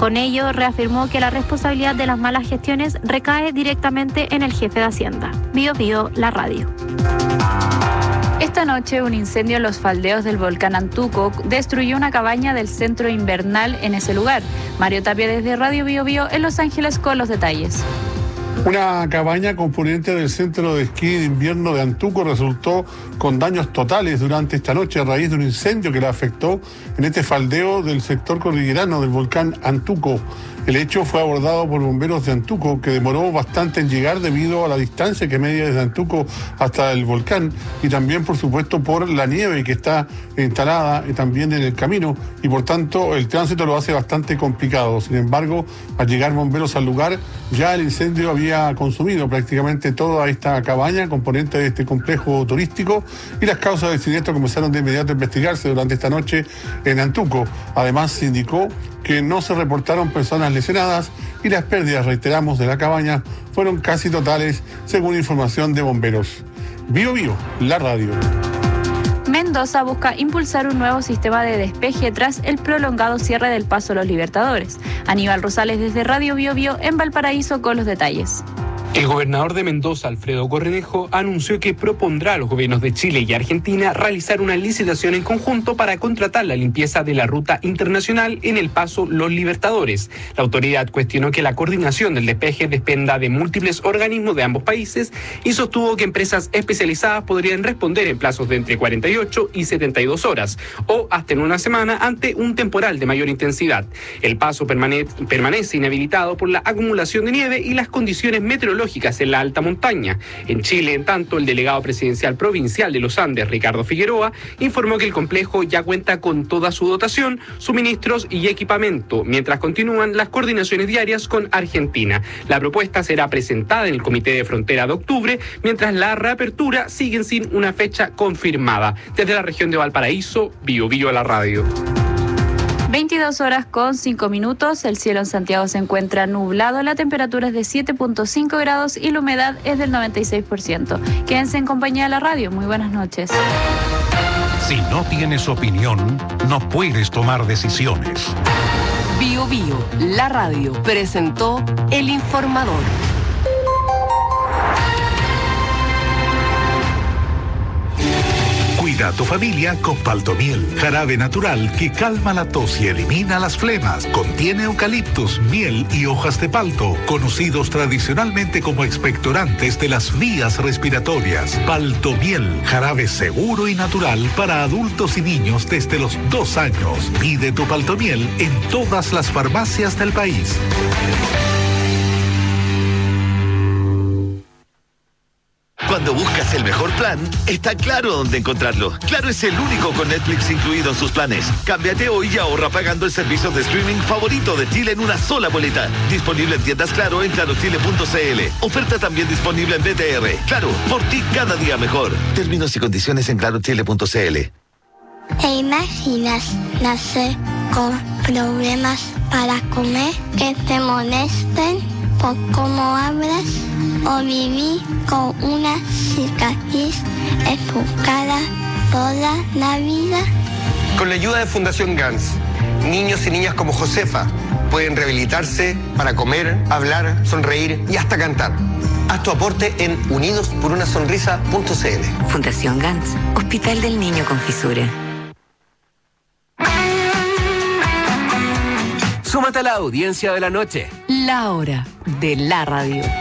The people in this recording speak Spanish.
Con ello, reafirmó que la responsabilidad de las malas gestiones recae directamente en el jefe de Hacienda. Bío Bío, la radio. Esta noche, un incendio en los faldeos del volcán Antuco destruyó una cabaña del centro invernal en ese lugar. Mario Tapia desde Radio Bío Bío en Los Ángeles con los detalles. Una cabaña componente del centro de esquí de invierno de Antuco resultó con daños totales durante esta noche a raíz de un incendio que la afectó en este faldeo del sector cordillerano del volcán Antuco. El hecho fue abordado por bomberos de Antuco, que demoró bastante en llegar debido a la distancia que media desde Antuco hasta el volcán y también, por supuesto, por la nieve que está instalada también en el camino y, por tanto, el tránsito lo hace bastante complicado. Sin embargo, al llegar bomberos al lugar, ya el incendio había consumido prácticamente toda esta cabaña, componente de este complejo turístico, y las causas del siniestro comenzaron de inmediato a investigarse durante esta noche en Antuco. Además, se indicó que no se reportaron personas lesionadas y las pérdidas, reiteramos, de la cabaña fueron casi totales, según información de bomberos. Bío Bío, la radio. Mendoza busca impulsar un nuevo sistema de despeje tras el prolongado cierre del Paso Los Libertadores. Aníbal Rosales desde Radio Bío Bío en Valparaíso con los detalles. El gobernador de Mendoza, Alfredo Cornejo, anunció que propondrá a los gobiernos de Chile y Argentina realizar una licitación en conjunto para contratar la limpieza de la ruta internacional en el Paso Los Libertadores. La autoridad cuestionó que la coordinación del despeje dependa de múltiples organismos de ambos países y sostuvo que empresas especializadas podrían responder en plazos de entre 48 y 72 horas o hasta en una semana ante un temporal de mayor intensidad. El paso permanece inhabilitado por la acumulación de nieve y las condiciones meteorológicas en la alta montaña. En Chile, en tanto, el delegado presidencial provincial de los Andes, Ricardo Figueroa, informó que el complejo ya cuenta con toda su dotación, suministros y equipamiento, mientras continúan las coordinaciones diarias con Argentina. La propuesta será presentada en el Comité de Frontera de octubre, mientras la reapertura sigue sin una fecha confirmada. Desde la región de Valparaíso, Bío Bío a la radio. 22 horas con 5 minutos, el cielo en Santiago se encuentra nublado, la temperatura es de 7.5 grados y la humedad es del 96%. Quédense en compañía de la radio, muy buenas noches. Si no tienes opinión, no puedes tomar decisiones. Bío Bío, la radio, presentó El Informador. Cuida a tu familia con Paltomiel, jarabe natural que calma la tos y elimina las flemas. Contiene eucaliptus, miel y hojas de palto, conocidos tradicionalmente como expectorantes de las vías respiratorias. Paltomiel, jarabe seguro y natural para adultos y niños desde los 2 años. Pide tu Paltomiel en todas las farmacias del país. Cuando buscas el mejor plan, está Claro dónde encontrarlo. Claro es el único con Netflix incluido en sus planes. Cámbiate hoy y ahorra pagando el servicio de streaming favorito de Chile en una sola boleta. Disponible en tiendas Claro en clarochile.cl. Oferta también disponible en BTR. Claro, por ti cada día mejor. Términos y condiciones en clarochile.cl. ¿Te imaginas nacer con problemas para comer, que te molesten por cómo hablas, o vivir con una cicatriz en tu cara toda la vida? Con la ayuda de Fundación GANS, niños y niñas como Josefa pueden rehabilitarse para comer, hablar, sonreír y hasta cantar. Haz tu aporte en unidosporunasonrisa.cl. Fundación GANS, Hospital del Niño con Fisura. Súmate a la audiencia de la noche. La hora de la radio.